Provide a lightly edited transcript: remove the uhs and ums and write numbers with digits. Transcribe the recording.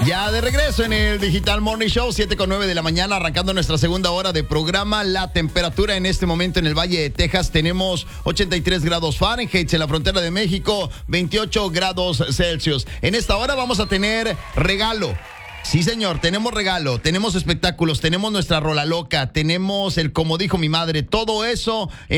Ya de regreso en el Digital Morning Show, 7:09 de la mañana, arrancando nuestra segunda hora de programa. La temperatura en este momento en el Valle de Texas tenemos 83 grados Fahrenheit, en la frontera de México 28 grados Celsius. En esta hora vamos a tener regalo. Sí, señor, tenemos regalo, tenemos espectáculos, tenemos nuestra rola loca, tenemos el como dijo mi madre, todo eso